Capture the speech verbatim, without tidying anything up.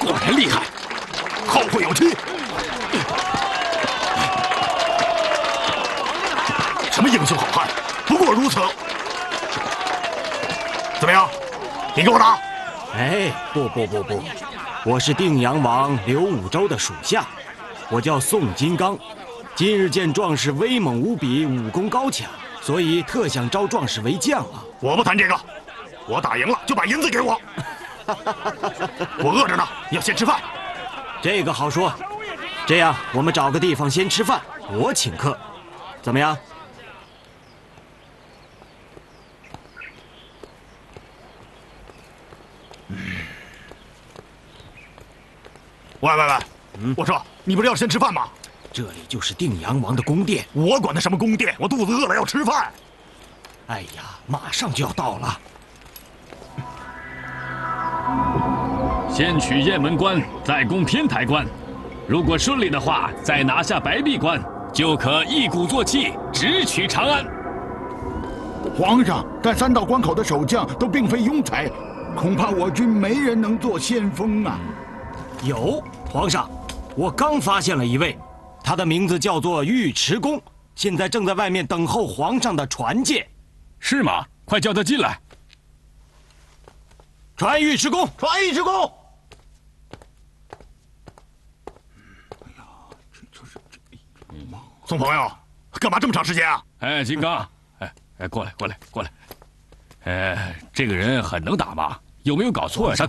果然厉害，后会有期。什么英雄好汉，不过如此。怎么样？你给我打！ 哎，不不不不，我是定阳王刘武周的属下，我叫宋金刚。今日见壮士威猛无比，武功高强，所以特想招壮士为将啊！ 我不谈这个，我打赢了就把银子给我。我饿着呢，要先吃饭。 这个好说，这样我们找个地方先吃饭，我请客，怎么样？ 喂喂喂，嗯，我说你不是要先吃饭吗？ 这里就是定阳王的宫殿， 我管他什么宫殿，我肚子饿了要吃饭。 哎呀，马上就要到了。 先取雁门关，再攻天台关。如果顺利的话，再拿下白壁关，就可一鼓作气，直取长安。 皇上，但三道关口的守将都并非庸才，恐怕我军没人能做先锋啊。 有，皇上，我刚发现了一位，他的名字叫做尉迟恭，现在正在外面等候皇上的传戒。 是吗？快叫他进来。 传尉迟恭， 传尉迟恭。 哎呀，这就是这……宋朋友，干嘛这么长时间啊？ 哎，金刚，哎哎，过来过来过来。哎，这个人很能打吗？有没有搞错呀？